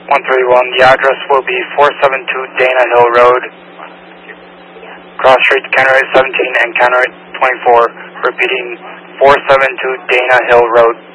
131. The address will be 472 Dana Hill Road, cross street County Road 17 and County Road 24. Repeating, 472 Dana Hill Road.